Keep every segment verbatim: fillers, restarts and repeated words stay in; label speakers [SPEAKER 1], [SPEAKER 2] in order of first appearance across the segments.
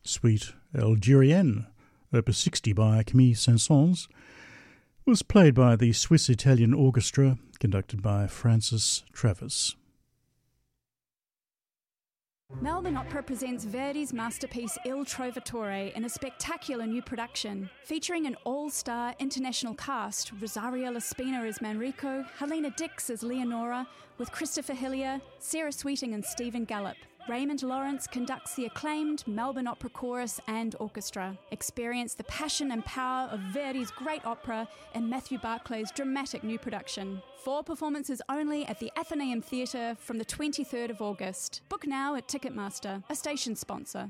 [SPEAKER 1] Suite Algérienne, Opus sixty by Camille Saint-Saëns, was played by the Swiss-Italian Orchestra, conducted by Francis Travis.
[SPEAKER 2] Melbourne Opera presents Verdi's masterpiece Il Trovatore in a spectacular new production, featuring an all-star international cast: Rosario Laspina as Manrico, Helena Dix as Leonora, with Christopher Hillier, Sarah Sweeting and Stephen Gallup. Raymond Lawrence conducts the acclaimed Melbourne Opera Chorus and Orchestra. Experience the passion and power of Verdi's great opera in Matthew Barclay's dramatic new production. Four performances only at the Athenaeum Theatre from the twenty-third of August. Book now at Ticketmaster, a station sponsor.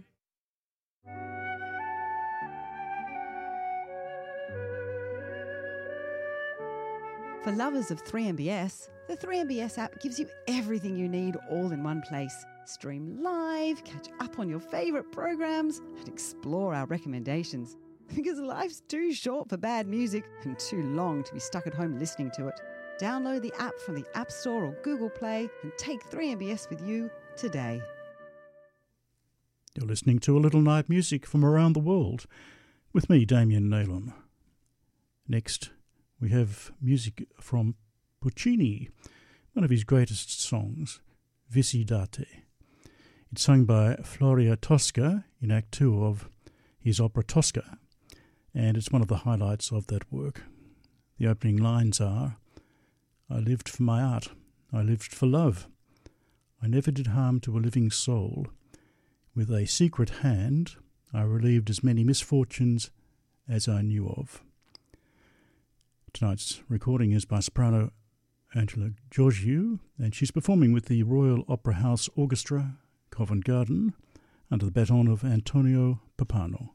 [SPEAKER 3] For lovers of three M B S, the three M B S app gives you everything you need all in one place. Stream live, catch up on your favourite programs, and explore our recommendations. Because life's too short for bad music and too long to be stuck at home listening to it. Download the app from the App Store or Google Play and take three M B S with you today.
[SPEAKER 1] You're listening to A Little Night Music from around the world with me, Damien Naylan. Next, we have music from Puccini, one of his greatest songs, Visitate. It's sung by Floria Tosca in Act Two of his opera Tosca, and it's one of the highlights of that work. The opening lines are, "I lived for my art, I lived for love. I never did harm to a living soul. With a secret hand, I relieved as many misfortunes as I knew of." Tonight's recording is by soprano Angela Georgiou, and she's performing with the Royal Opera House Orchestra, Covent Garden, under the baton of Antonio Papano.